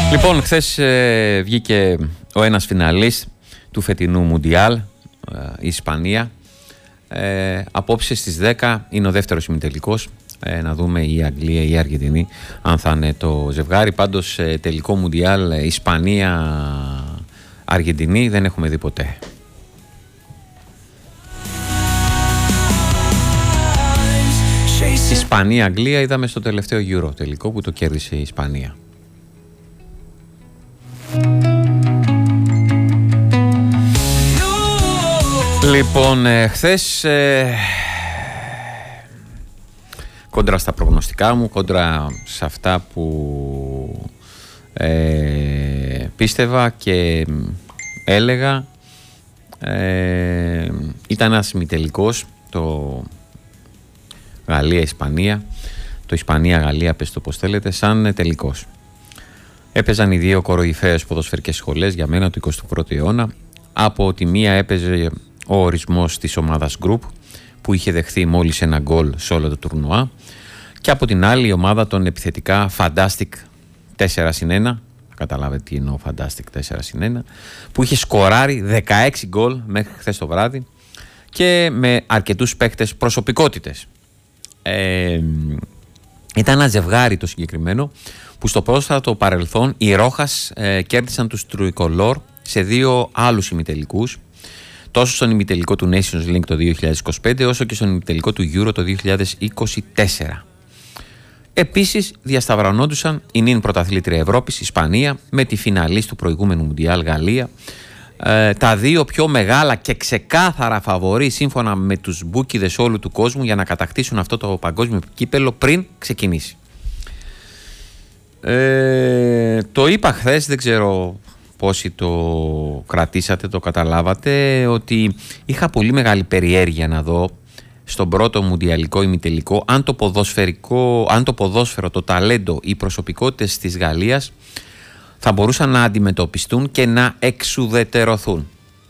Λοιπόν, χθες βγήκε ο ένας φιναλίστ του φετινού Μουντιάλ, η Ισπανία. Απόψε στις 10 είναι ο δεύτερος ημιτελικός. Να δούμε η Αγγλία ή η Αργεντινή αν θα είναι το ζευγάρι. Πάντως τελικό Μουντιάλ Ισπανία-Αργεντινή δεν έχουμε δει ποτέ. Ισπανία-Αγγλία είδαμε στο τελευταίο Euro τελικό που το κέρδισε η Ισπανία. Λοιπόν, χθες κόντρα στα προγνωστικά μου, κόντρα σε αυτά που πίστευα και έλεγα, ήταν ένας ημιτελικός, το Γαλλία-Ισπανία, το Ισπανία-Γαλλία, πες το πως θέλετε, σαν τελικός. Έπαιζαν οι δύο κοροϊφαίες ποδοσφαιρικές σχολές για μένα του 21ου αιώνα. Από τη μία έπαιζε ο ορισμός της ομάδας Group που είχε δεχθεί μόλις ένα γκολ σε όλο το τουρνουά, και από την άλλη η ομάδα των επιθετικά Fantastic 4-1, καταλάβετε τι εννοώ Fantastic 4-1, που είχε σκοράρει 16 γκολ μέχρι χθες το βράδυ και με αρκετούς παίκτες προσωπικότητες. Ήταν ένα ζευγάρι το συγκεκριμένο που στο πρόσφατο παρελθόν οι Ρόχας κέρδισαν τους Τρουικολόρ σε δύο άλλους ημιτελικούς, τόσο στον ημιτελικό του Nations League το 2025 όσο και στον ημιτελικό του Euro το 2024. Επίσης διασταυρωνόντουσαν η νυν πρωταθλήτρια Ευρώπης Ισπανία με τη φιναλίστ του προηγούμενου Μουντιάλ Γαλλία, τα δύο πιο μεγάλα και ξεκάθαρα φαβορί σύμφωνα με τους μπούκιδες όλου του κόσμου για να κατακτήσουν αυτό το παγκόσμιο κύπελο πριν ξεκινήσει. Το είπα χθες, δεν ξέρω πόσοι το κρατήσατε, το καταλάβατε, ότι είχα πολύ μεγάλη περιέργεια να δω στον πρώτο μουντιαλικό ημιτελικό αν το ποδόσφαιρο, το ταλέντο, οι προσωπικότητες της Γαλλίας θα μπορούσαν να αντιμετωπιστούν και να εξουδετερωθούν.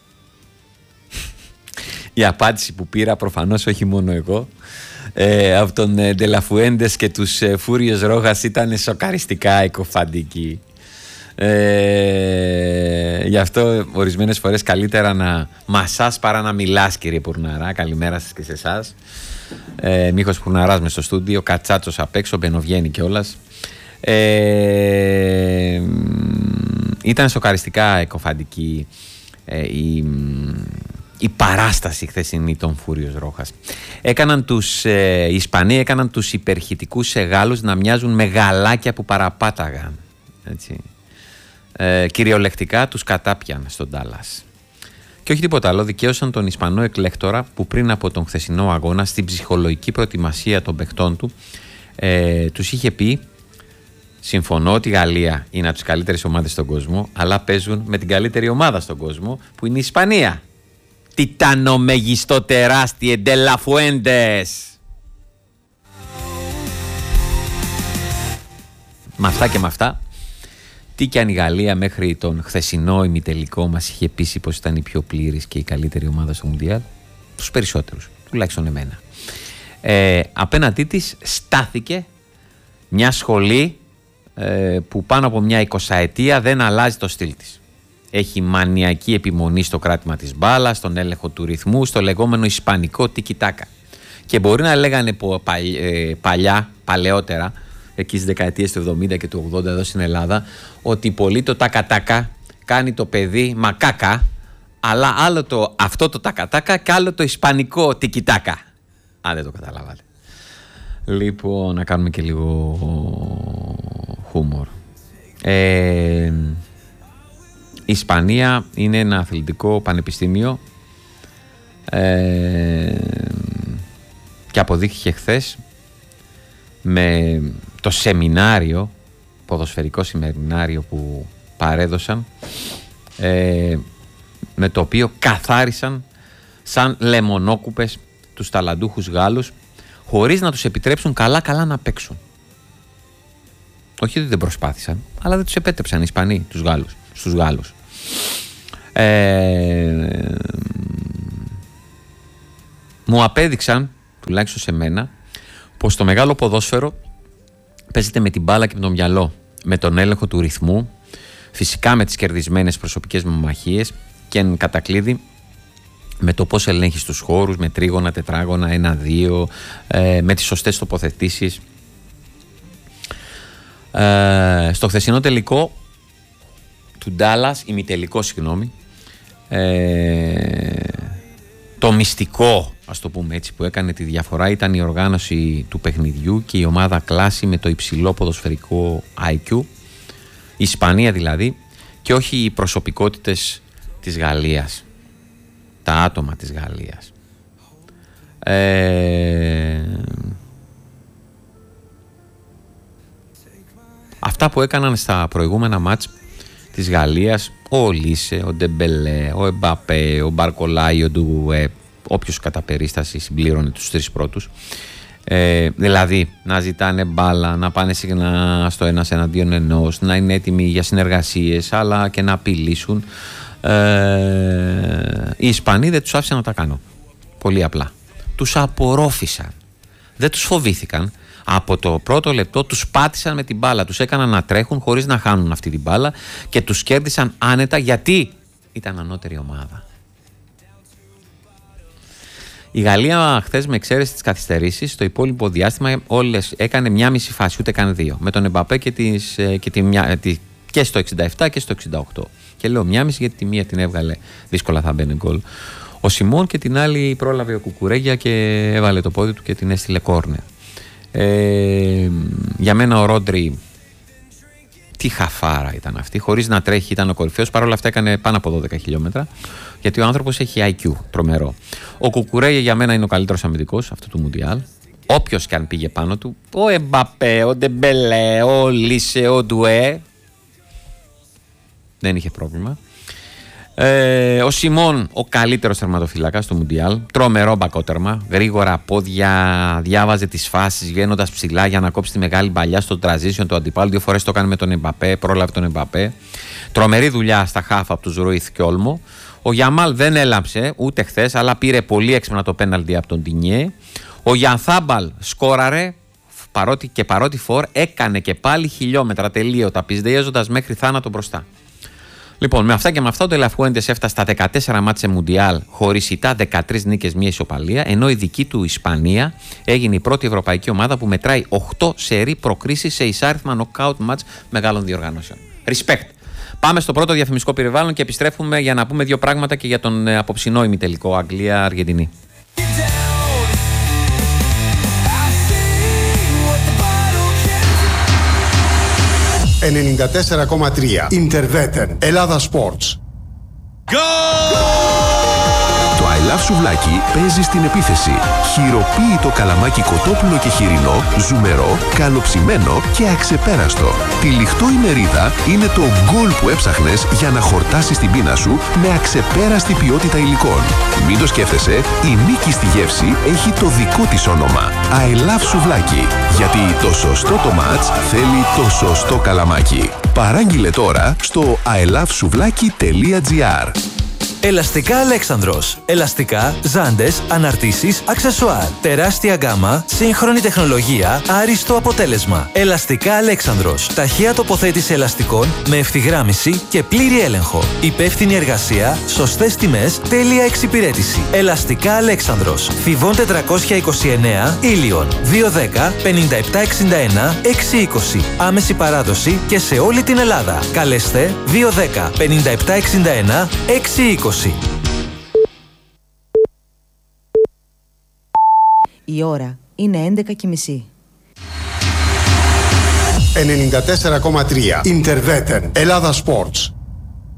Η απάντηση που πήρα, προφανώς όχι μόνο εγώ, από τον Ντελαφουέντες και τους Φούριος Ρόχας ήταν σοκαριστικά εκοφαντική. Γι' αυτό ορισμένες φορές καλύτερα να μασάς παρά να μιλάς, κύριε Πουρναρά. Καλημέρα σας και σε εσάς. Μίχος Πουρναράς μες στο στούντιο, Κατσάτσος απ' έξω, μπαινοβγαίνει κιόλας. Ήταν σοκαριστικά εκοφαντική η παράσταση χθεσινή των Φούριος Ρόχας. Οι Ισπανοί έκαναν τους υπερχητικούς Γάλλους να μοιάζουν με γαλάκια που παραπάταγαν. Έτσι. Κυριολεκτικά τους κατάπιαν στον Ντάλλας. Και όχι τίποτα άλλο, δικαίωσαν τον Ισπανό εκλέκτορα που πριν από τον χθεσινό αγώνα στην ψυχολογική προετοιμασία των παιχτών του τους είχε πει: συμφωνώ ότι η Γαλλία είναι από τις καλύτερες ομάδες στον κόσμο, αλλά παίζουν με την καλύτερη ομάδα στον κόσμο που είναι η Ισπανία. Τιτάνο μεγιστό τεράστιε Ντελαφουέντες. Με αυτά και με αυτά, τι κι αν η Γαλλία μέχρι τον χθεσινό ημιτελικό μας είχε πείσει πως ήταν η πιο πλήρης και η καλύτερη ομάδα στο Μουντιάλ, τους περισσότερους, τουλάχιστον εμένα. Απέναντί της στάθηκε μια σχολή που πάνω από μια 20ετία δεν αλλάζει το στυλ της. Έχει μανιακή επιμονή στο κράτημα της μπάλας, στον έλεγχο του ρυθμού, στο λεγόμενο ισπανικό τικι-τάκα. Και μπορεί να λέγανε παλαιότερα, εκεί στις δεκαετίες του 70 και του 80 εδώ στην Ελλάδα, ότι πολύ το τακα-τάκα κάνει το παιδί μακάκα, αλλά άλλο αυτό το τακα-τάκα και άλλο το ισπανικό τικι-τάκα. Αν δεν το καταλάβατε. Λοιπόν, να κάνουμε και λίγο χούμορ. Η Ισπανία είναι ένα αθλητικό πανεπιστήμιο και αποδείχθηκε χθες με το σεμινάριο, ποδοσφαιρικό σεμινάριο που παρέδωσαν, με το οποίο καθάρισαν σαν λεμονόκουπες τους ταλαντούχους Γάλλους, χωρίς να τους επιτρέψουν καλά να παίξουν. Όχι ότι δεν προσπάθησαν, αλλά δεν τους επέτρεψαν οι Ισπανοί στους Γάλλους. Μου απέδειξαν, τουλάχιστον σε μένα, πως το μεγάλο ποδόσφαιρο παίζεται με την μπάλα και με το μυαλό, με τον έλεγχο του ρυθμού, Φυσικά με τις κερδισμένες προσωπικές μαχίες και εν κατακλείδη με το πώς ελέγχεις τους χώρους, με τρίγωνα, τετράγωνα, 1-2, με τις σωστές τοποθετήσεις. Στο χθεσινό τελικό του Ντάλλας, ημιτελικό συγγνώμη, το μυστικό, ας το πούμε έτσι, που έκανε τη διαφορά ήταν η οργάνωση του παιχνιδιού και η ομάδα κλάση με το υψηλό ποδοσφαιρικό IQ, η Ισπανία δηλαδή, και όχι οι προσωπικότητες της Γαλλίας, τα άτομα της Γαλλίας. Αυτά που έκαναν στα προηγούμενα μάτς της Γαλλίας, ο Λίσε, ο Ντεμπελέ, ο Εμπαπέ, ο Μπαρκολάι, ο Ντουέ, όποιος κατά περίσταση συμπλήρωνε τους τρεις πρώτους, δηλαδή να ζητάνε μπάλα, να πάνε συχνά στο ένας εναντίον ενός, να είναι έτοιμοι για συνεργασίες, αλλά και να απειλήσουν. Οι Ισπανοί δεν τους άφησαν να τα κάνουν. Πολύ απλά. Τους απορρόφησαν. Δεν τους φοβήθηκαν. Από το πρώτο λεπτό τους πάτησαν με την μπάλα. Τους έκαναν να τρέχουν χωρίς να χάνουν αυτή την μπάλα και τους κέρδισαν άνετα, γιατί ήταν ανώτερη ομάδα. Η Γαλλία χθες, με εξαίρεση τις καθυστερήσεις, στο υπόλοιπο διάστημα όλες έκανε μια μισή φάση, ούτε καν δύο. Με τον Εμπαπέ και στο 67 και στο 68. Και λέω μια μισή γιατί τη μία την έβγαλε, δύσκολα θα μπαίνει γκολ ο Σιμών, και την άλλη πρόλαβε ο Κουκουρέγια και έβαλε το πόδι του και την έστειλε κόρνερ. Για μένα ο Ρόντρι, τι χαφάρα ήταν αυτή, χωρίς να τρέχει ήταν ο κορυφαίος, παρόλα αυτά έκανε πάνω από 12 χιλιόμετρα, γιατί ο άνθρωπος έχει IQ τρομερό. Ο Κουκουρέγια για μένα είναι ο καλύτερος αμυντικός αυτού του Μουντιάλ, όποιος και αν πήγε πάνω του, ο Εμπαπέ, ο Ντεμπελέ, ο Λίσε, ο Ντουέ, δεν είχε πρόβλημα. Ο Σιμών, ο καλύτερος τερματοφυλάκας του Μουντιάλ, τρομερό μπακότερμα, γρήγορα πόδια, διάβαζε τις φάσεις βγαίνοντας ψηλά για να κόψει τη μεγάλη παλιά στο transition του αντιπάλου. 2 φορές το έκανε με τον Εμπαπέ, πρόλαβε τον Εμπαπέ. Τρομερή δουλειά στα χάφ από τους Ρουίθ και Όλμο. Ο Γιαμάλ δεν έλαμψε ούτε χθες, αλλά πήρε πολύ έξυπνα το πέναλτι από τον Τινιέ. Ο Γιανθάμπαλ σκόραρε, παρότι φορ έκανε και πάλι χιλιόμετρα τελείωτα, πισδέζοντας μέχρι θάνατο μπροστά. Λοιπόν, με αυτά και με αυτά, ο Τελαφουέντες έφτασε στα 14 μάτς σε Μουντιάλ χωρίς ηττά, 13 νίκες, 1 ισοπαλία, ενώ η δική του Ισπανία έγινε η πρώτη ευρωπαϊκή ομάδα που μετράει 8 σερί προκρίσεις σε εισάριθμα νοκάουτ μάτς μεγάλων διοργανώσεων. Respect. Πάμε στο πρώτο διαφημιστικό περιβάλλον και επιστρέφουμε για να πούμε 2 πράγματα και για τον απόψινό ημιτελικό Αγγλία-Αργεντινή. 94,3 Ιντερβέτεν Ελλάδα Sports. Το I Love Σουβλάκι παίζει στην επίθεση. Χειροποίητο καλαμάκι κοτόπουλο και χοιρινό, ζουμερό, καλοψημένο και αξεπέραστο. Τυλιχτό η μερίδα είναι το γκολ που έψαχνες για να χορτάσεις την πείνα σου με αξεπέραστη ποιότητα υλικών. Μην το σκέφτεσαι, η νίκη στη γεύση έχει το δικό της όνομα. I Love Σουβλάκι. Γιατί το σωστό το μάτς θέλει το σωστό καλαμάκι. Παράγγειλε τώρα στο ilovesuvlaki.gr. Ελαστικά Αλέξανδρος. Ελαστικά, ζάντες, αναρτήσεις, αξεσουάρ. Τεράστια γκάμα, σύγχρονη τεχνολογία, άριστο αποτέλεσμα. Ελαστικά Αλέξανδρος. Ταχεία τοποθέτηση ελαστικών με ευθυγράμμιση και πλήρη έλεγχο. Υπεύθυνη εργασία, σωστές τιμές, τέλεια εξυπηρέτηση. Ελαστικά Αλέξανδρος. Θηβών 429, Ήλιον. 210 5761 620. Άμεση παράδοση και σε όλη την Ελλάδα. Καλέστε 210 5761 620. Η ώρα είναι 11:30. 94,3 Ιντερβέτεν Ελλάδα Sports.